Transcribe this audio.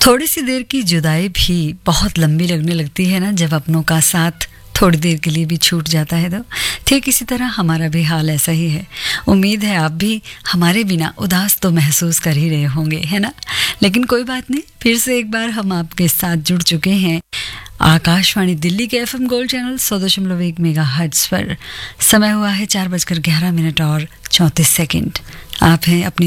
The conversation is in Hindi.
थोड़ी सी देर की जुदाई भी बहुत लंबी लगने लगती है ना, जब अपनों का साथ थोड़ी देर के लिए भी छूट जाता है। तो ठीक इसी तरह हमारा भी हाल ऐसा ही है। उम्मीद है आप भी हमारे बिना उदास तो महसूस कर ही रहे होंगे, है ना। लेकिन कोई बात नहीं, फिर से एक बार हम आपके साथ जुड़ चुके हैं आकाशवाणी दिल्ली के FM गोल्ड चैनल 100.1 मेगाहर्ट्ज पर। समय हुआ है 4:11 और 34 आप हैं अपनी